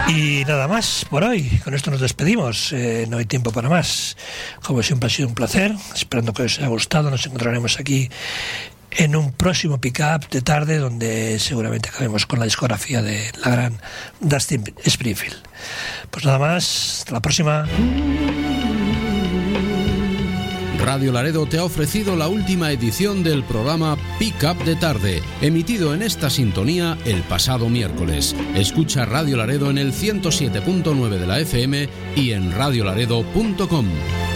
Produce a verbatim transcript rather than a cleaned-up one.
Y nada más por hoy, con esto nos despedimos, eh, no hay tiempo para más. Como siempre ha sido un placer, esperando que os haya gustado, nos encontraremos aquí en un próximo pick-up de tarde, donde seguramente acabemos con la discografía de la gran Dusty Springfield. Pues nada más, hasta la próxima. Radio Laredo te ha ofrecido la última edición del programa Pick Up de Tarde, emitido en esta sintonía el pasado miércoles. Escucha Radio Laredo en el ciento siete punto nueve de la F M y en radio laredo punto com.